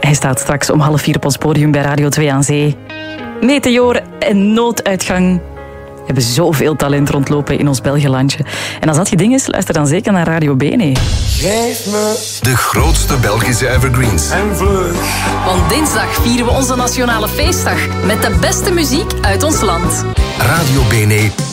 Hij staat straks om 3:30 op ons podium bij Radio 2 aan Zee. Meteor en nooduitgang. We hebben zoveel talent rondlopen in ons Belgelandje. En als dat je ding is, luister dan zeker naar Radio Bene. Geef me de grootste Belgische evergreens. en vlug. Want dinsdag vieren we onze nationale feestdag met de beste muziek uit ons land. Radio Bene